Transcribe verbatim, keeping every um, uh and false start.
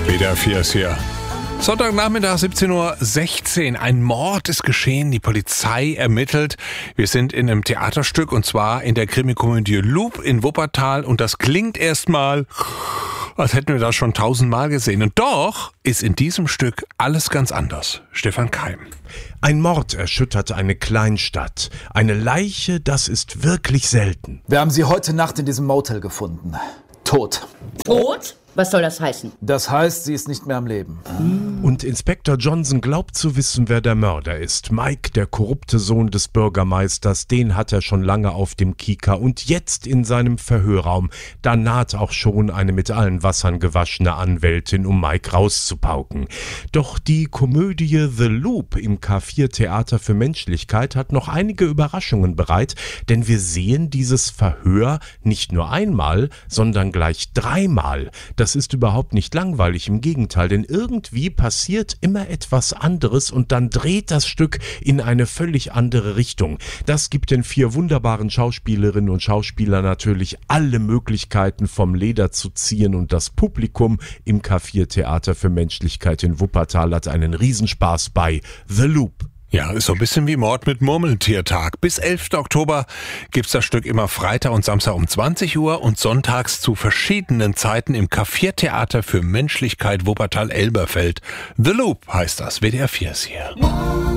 W D R vier ist hier. Sonntagnachmittag siebzehn Uhr sechzehn. Ein Mord ist geschehen, die Polizei ermittelt. Wir sind in einem Theaterstück und zwar in der Krimikomödie Loop in Wuppertal und das klingt erstmal, als hätten wir das schon tausendmal gesehen. Und doch ist in diesem Stück alles ganz anders. Stefan Keim. Ein Mord erschüttert eine Kleinstadt. Eine Leiche, das ist wirklich selten. Wir haben sie heute Nacht in diesem Motel gefunden. Tot. Tot? Was soll das heißen? Das heißt, sie ist nicht mehr am Leben. Und Inspektor Johnson glaubt zu wissen, wer der Mörder ist. Mike, der korrupte Sohn des Bürgermeisters, den hat er schon lange auf dem Kieker. Und jetzt in seinem Verhörraum, da naht auch schon eine mit allen Wassern gewaschene Anwältin, um Mike rauszupauken. Doch die Komödie The Loop im K vier Theater für Menschlichkeit hat noch einige Überraschungen bereit, denn wir sehen dieses Verhör nicht nur einmal, sondern gleich dreimal. Das ist überhaupt nicht langweilig, im Gegenteil, denn irgendwie passiert immer etwas anderes und dann dreht das Stück in eine völlig andere Richtung. Das gibt den vier wunderbaren Schauspielerinnen und Schauspielern natürlich alle Möglichkeiten vom Leder zu ziehen und das Publikum im K vier Theater für Menschlichkeit in Wuppertal hat einen Riesenspaß bei The Loop. Ja, ist so ein bisschen wie Mord mit Murmeltiertag. Bis elften Oktober gibt's das Stück immer Freitag und Samstag um zwanzig Uhr und sonntags zu verschiedenen Zeiten im K vier Theater für Menschlichkeit Wuppertal-Elberfeld. The Loop heißt das. W D R vier ist hier.